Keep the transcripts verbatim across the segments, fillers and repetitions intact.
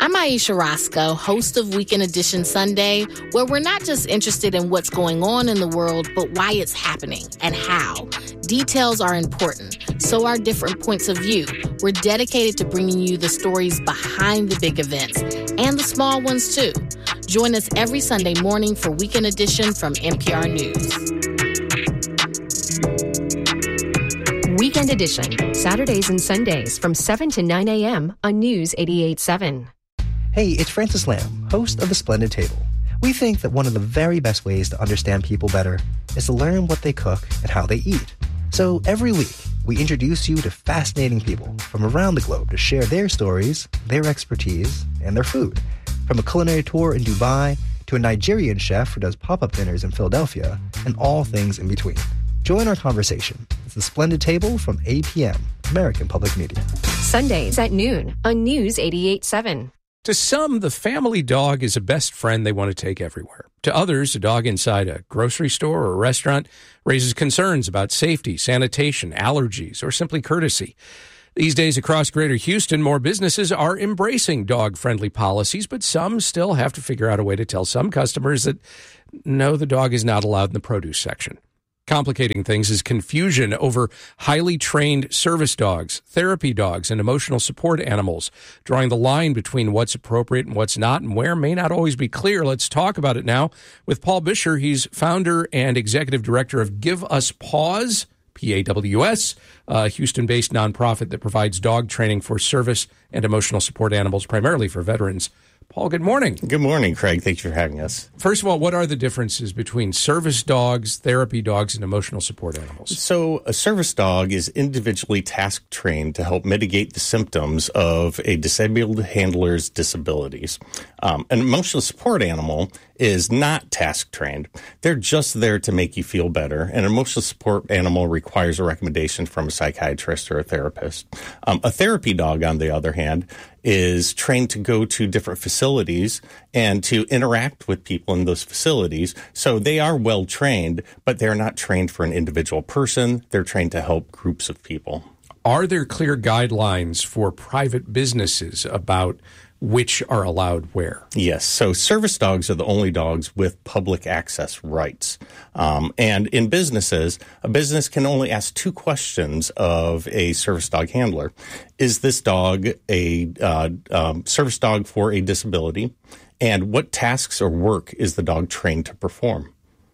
I'm Aisha Roscoe, host of Weekend Edition Sunday, where we're not just interested in what's going on in the world, but why it's happening and how. Details are important, so are different points of view. We're dedicated to bringing you the stories behind the big events and the small ones, too. Join us every Sunday morning for Weekend Edition from N P R News. Weekend Edition, Saturdays and Sundays from seven to nine a.m. on News eighty-eight point seven. Hey, it's Francis Lamb, host of The Splendid Table. We think that one of the very best ways to understand people better is to learn what they cook and how they eat. So every week, we introduce you to fascinating people from around the globe to share their stories, their expertise, and their food. From a culinary tour in Dubai to a Nigerian chef who does pop-up dinners in Philadelphia, and all things in between. Join our conversation. It's The Splendid Table from eight p.m., American Public Media. Sundays at noon on News eighty-eight point seven. To some, the family dog is a best friend they want to take everywhere. To others, a dog inside a grocery store or a restaurant raises concerns about safety, sanitation, allergies, or simply courtesy. These days across Greater Houston, more businesses are embracing dog-friendly policies, but some still have to figure out a way to tell some customers that, no, the dog is not allowed in the produce section. Complicating things is confusion over highly trained service dogs, therapy dogs, and emotional support animals. Drawing the line between what's appropriate and what's not and where may not always be clear. Let's talk about it now with Paul Bisher. He's founder and executive director of Give Us Paws, P A W S, a Houston-based nonprofit that provides dog training for service and emotional support animals, primarily for veterans. Paul, good morning. Good morning, Craig. Thanks for having us. First of all, what are the differences between service dogs, therapy dogs, and emotional support animals? So a service dog is individually task trained to help mitigate the symptoms of a disabled handler's disabilities. Um, an emotional support animal is not task trained. They're just there to make you feel better. An emotional support animal requires a recommendation from a psychiatrist or a therapist. Um, a therapy dog, on the other hand, is trained to go to different facilities and to interact with people in those facilities. So they are well trained, but they're not trained for an individual person. They're trained to help groups of people. Are there clear guidelines for private businesses about which are allowed where? Yes. So service dogs are the only dogs with public access rights. Um, and in businesses, a business can only ask two questions of a service dog handler. Is this dog a uh, um, service dog for a disability? And what tasks or work is the dog trained to perform?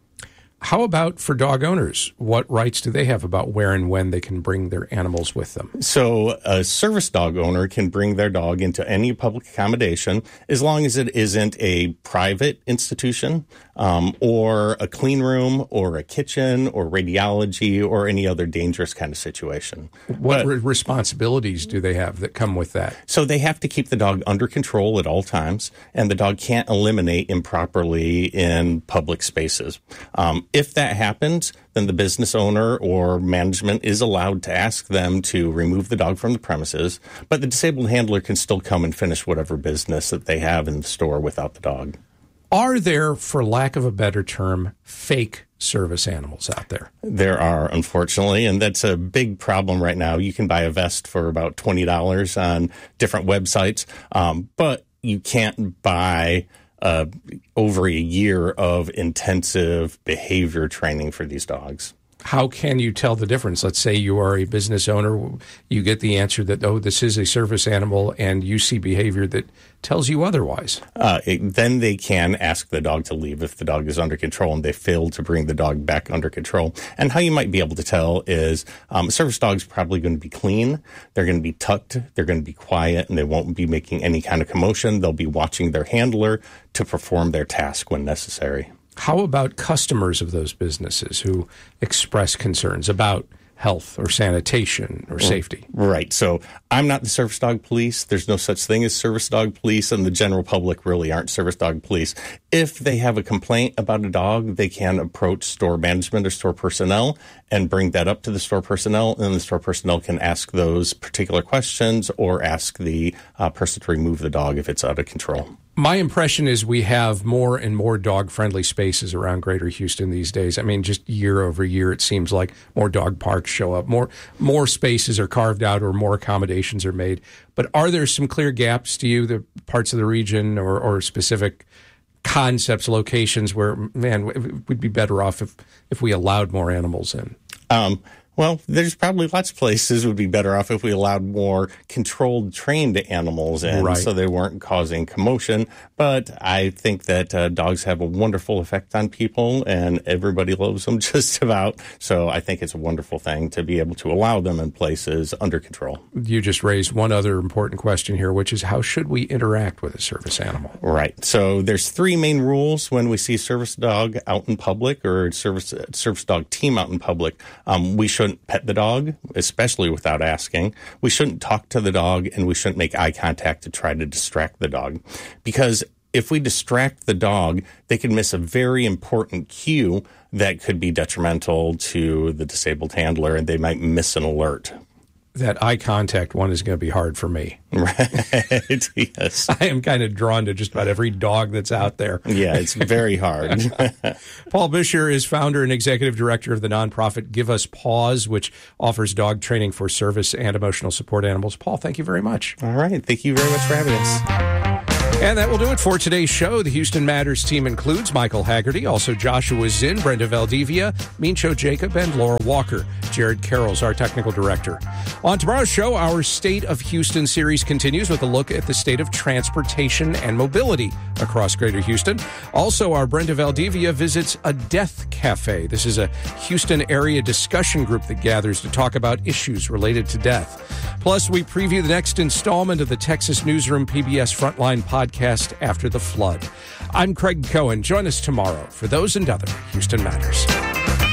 How about for dog owners? What rights do they have about where and when they can bring their animals with them? So a service dog owner can bring their dog into any public accommodation as long as it isn't a private institution um, or a clean room or a kitchen or radiology or any other dangerous kind of situation. What but, re- responsibilities do they have that come with that? So they have to keep the dog under control at all times, and the dog can't eliminate improperly in public spaces. Um, If that happens, then the business owner or management is allowed to ask them to remove the dog from the premises, but the disabled handler can still come and finish whatever business that they have in the store without the dog. Are there, for lack of a better term, fake service animals out there? There are, unfortunately, and that's a big problem right now. You can buy a vest for about twenty dollars on different websites, um, but you can't buy Uh, over a year of intensive behavior training for these dogs. How can you tell the difference? Let's say you are a business owner, you get the answer that, oh, this is a service animal, and you see behavior that tells you otherwise. Uh, it, then they can ask the dog to leave if the dog is under control and they fail to bring the dog back under control. And how you might be able to tell is um, a service dog's probably going to be clean, they're going to be tucked, they're going to be quiet, and they won't be making any kind of commotion. They'll be watching their handler to perform their task when necessary. How about customers of those businesses who express concerns about health or sanitation or safety? Right. So I'm not the service dog police. There's no such thing as service dog police, and the general public really aren't service dog police. If they have a complaint about a dog, they can approach store management or store personnel and bring that up to the store personnel, and the store personnel can ask those particular questions or ask the uh, person to remove the dog if it's out of control. My impression is we have more and more dog-friendly spaces around Greater Houston these days. I mean, just year over year, it seems like more dog parks show up, more more spaces are carved out, or more accommodations are made. But are there some clear gaps to you, the parts of the region or, or specific concepts, locations where, man, we'd be better off if, if we allowed more animals in? Um Well, there's probably lots of places would be better off if we allowed more controlled, trained animals in, right, so they weren't causing commotion. But I think that uh, dogs have a wonderful effect on people, and everybody loves them just about. So I think it's a wonderful thing to be able to allow them in places under control. You just raised one other important question here, which is how should we interact with a service animal? Right. So there's three main rules when we see service dog out in public, or service service dog team out in public. Um, we shouldn't pet the dog, especially without asking. We shouldn't talk to the dog, and we shouldn't make eye contact to try to distract the dog. Because if we distract the dog, they can miss a very important cue that could be detrimental to the disabled handler, and they might miss an alert. That eye contact one is going to be hard for me. Right. Yes. I am kind of drawn to just about every dog that's out there. Yeah, it's very hard. Paul Buescher is founder and executive director of the nonprofit Give Us Paws, which offers dog training for service and emotional support animals. Paul, thank you very much. All right. Thank you very much for having us. And that will do it for today's show. The Houston Matters team includes Michael Haggerty, also Joshua Zinn, Brenda Valdivia, Mincho Jacob, and Laura Walker. Jared Carroll's our technical director. On tomorrow's show, our State of Houston series continues with a look at the state of transportation and mobility across Greater Houston. Also, our Brenda Valdivia visits a death cafe. This is a Houston area discussion group that gathers to talk about issues related to death. Plus, we preview the next installment of the Texas Newsroom P B S Frontline podcast after the flood. I'm Craig Cohen. Join us tomorrow for those and other Houston Matters.